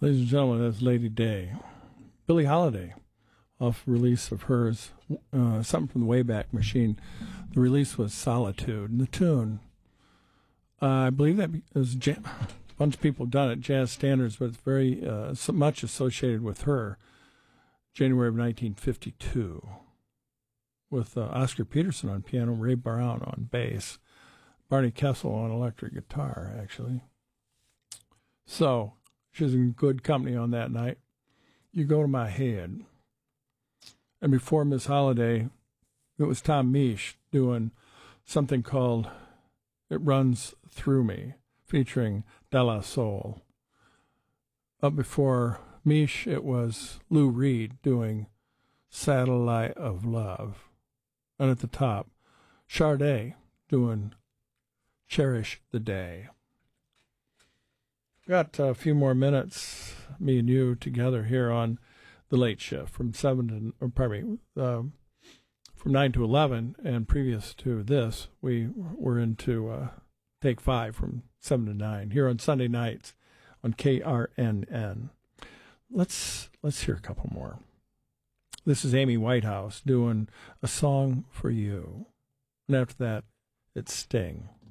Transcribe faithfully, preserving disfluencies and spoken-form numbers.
Ladies and gentlemen, that's Lady Day. Billie Holiday, off release of hers, uh, something from the Wayback Machine. The release was Solitude. And the tune, uh, I believe that is jam- a bunch of people have done it, jazz standards, but it's very uh, so much associated with her. January of nineteen fifty-two, with uh, Oscar Peterson on piano, Ray Brown on bass, Barney Kessel on electric guitar, actually. So, she's in good company on that night. You Go to My Head. And before Miss Holiday, it was Tom Misch doing something called It Runs Through Me, featuring De La Soul. Up before Misch, it was Lou Reed doing Satellite of Love. And at the top, Sade doing Cherish the Day. Got a few more minutes, me and you together here on The Late Shift from seven to, or pardon me, uh, from nine to eleven, and previous to this, we were into uh, take five from seven to nine here on Sunday nights on K R N N. Let's let's hear a couple more. This is Amy Whitehouse doing A Song for You, and after that, it's Sting.